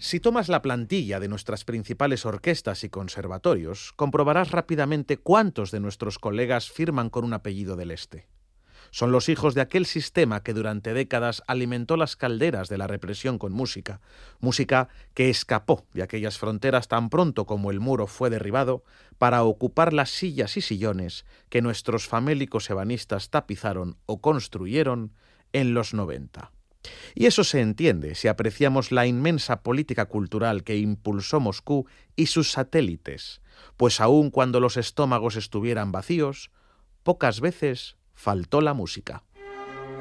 Si tomas la plantilla de nuestras principales orquestas y conservatorios, comprobarás rápidamente cuántos de nuestros colegas firman con un apellido del Este. Son los hijos de aquel sistema que durante décadas alimentó las calderas de la represión con música, música que escapó de aquellas fronteras tan pronto como el muro fue derribado para ocupar las sillas y sillones que nuestros famélicos ebanistas tapizaron o construyeron en los 90. Y eso se entiende si apreciamos la inmensa política cultural que impulsó Moscú y sus satélites, pues aun cuando los estómagos estuvieran vacíos, pocas veces faltó la música.